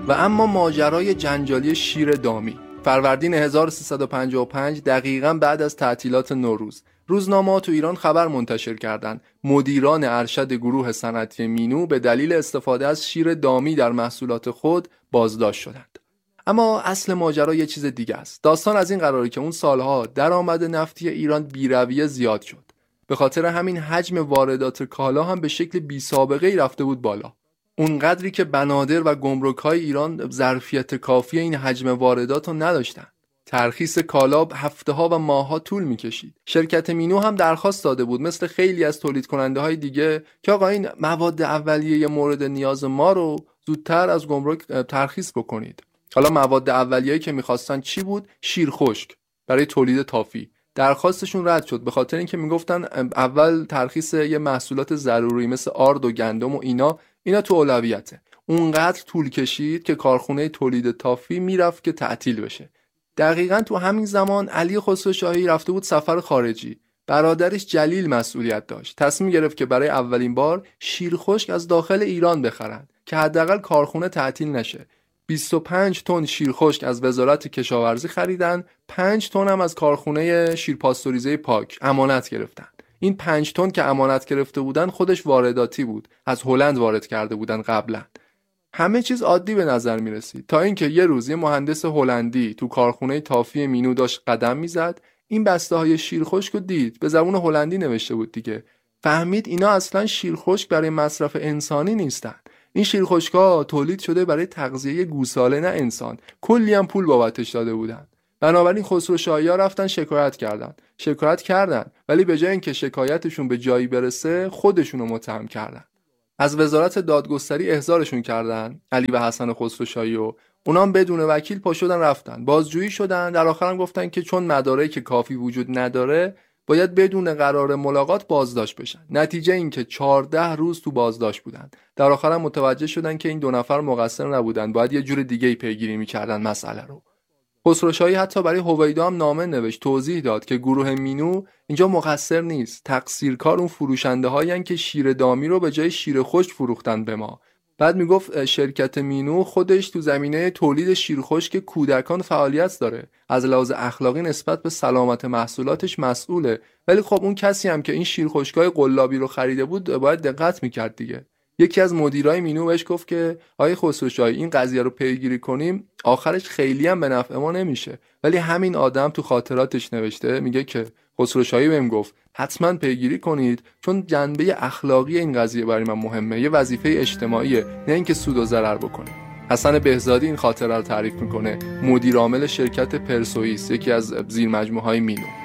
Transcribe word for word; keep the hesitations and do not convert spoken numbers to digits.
و اما ماجرای جنجالی شیر دامی. فروردین هزار و سیصد و پنجاه و پنج دقیقاً بعد از تعطیلات نوروز، روزنامه‌ها تو ایران خبر منتشر کردند مدیران ارشد گروه صنعتی مینو به دلیل استفاده از شیر دامی در محصولات خود بازداشت شدند. اما اصل ماجرا یه چیز دیگه است. داستان از این قراره که اون سالها درآمد نفتی ایران بی‌رویه زیاد شد. به خاطر همین حجم واردات کالا هم به شکل بی‌سابقه‌ای رفته بود بالا. اونقدری که بنادر و گمرک‌های ایران ظرفیت کافی این حجم واردات رو نداشتن. ترخیص کالا هفته‌ها و ماه‌ها طول می‌کشید. شرکت مینو هم درخواست داده بود مثل خیلی از تولید کننده‌های دیگه که آقا این مواد اولیه مورد نیاز ما رو زودتر از گمرک ترخیص بکنید. حالا مواد اولیه‌ای که می‌خواستن چی بود؟ شیر خشک برای تولید تافی. درخواستشون رد شد به خاطر اینکه میگفتن اول ترخیص یه محصولات ضروری مثل آرد و گندم و اینا اینا تو اولویته. اونقدر طول کشید که کارخونه تولید تافی میرفت که تعطیل بشه. دقیقاً تو همین زمان علی خسروشاهی رفته بود سفر خارجی. برادرش جلیل مسئولیت داشت. تصمیم گرفت که برای اولین بار شیر خشک از داخل ایران بخرن که حداقل کارخونه تعطیل نشه. بیست و پنج تن شیر خشک از وزارت کشاورزی خریدن، پنج تن هم از کارخونه شیر پاستوریزه پاک امانت گرفتن. این پنج تن که امانت گرفته بودن خودش وارداتی بود، از هلند وارد کرده بودن قبلا. همه چیز عادی به نظر می رسید تا اینکه یه روز یه مهندس هلندی تو کارخونه تافی مینو داشت قدم میزد، این بسته های شیر خشک رو دید، به زبون هلندی نوشته بود دیگه. فهمید اینا اصلا شیر خشک برای مصرف انسانی نیستن. این شیر خشک‌ها تولید شده برای تغذیه گوساله نه انسان. کلی هم پول بابتش داده بودن. بنابراین خسروشاهی‌ها رفتن شکایت کردن. شکایت کردن ولی به جای اینکه شکایتشون به جایی برسه خودشون رو متهم کردن. از وزارت دادگستری احضارشون کردن علی و حسن خسروشاهی و اونام بدون وکیل پا شدن رفتن. بازجویی شدن، در آخر هم گفتن که چون مدارکی کافی وجود نداره باید بدون قرار ملاقات بازداشت بشن. نتیجه این که چهارده روز تو بازداشت بودن. در آخر هم متوجه شدن که این دو نفر مقصر نبودن، باید یه جور دیگه‌ای پیگیری می‌کردن مسئله رو. خسروشاهی حتی برای هویدا هم نامه نوشت، توضیح داد که گروه مینو اینجا مقصر نیست، تقصیرکار اون فروشنده‌هاین که شیر دامی رو به جای شیر خشک فروختن به ما. بعد میگفت شرکت مینو خودش تو زمینه تولید شیر خشک کودکان فعالیت داره، از لحاظ اخلاقی نسبت به سلامت محصولاتش مسئوله، ولی خب اون کسی هم که این شیر خشکای قلابی رو خریده بود باید دقت میکرد دیگه. یکی از مدیرای مینو بهش گفت که آقای خسروشاهی این قضیه رو پیگیری کنیم آخرش خیلی هم به نفع ما نمیشه، ولی همین آدم تو خاطراتش نوشته میگه که خسروشاهی بهم گفت حتما پیگیری کنید چون جنبه اخلاقی این قضیه برای من مهمه، یه وظیفه اجتماعیه نه اینکه سود و ضرر بکنه. حسن بهزادی این خاطره رو تعریف میکنه، مدیر عامل شرکت پرسوئیس، یکی از زیر مجموعه‌های مینو.